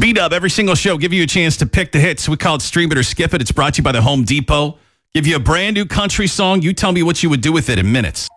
B-Dub, every single show, give you a chance to pick the hits. We call it Stream It or Skip It. It's brought to you by the Home Depot. Give you a brand new country song. You tell me what you would do with it in minutes.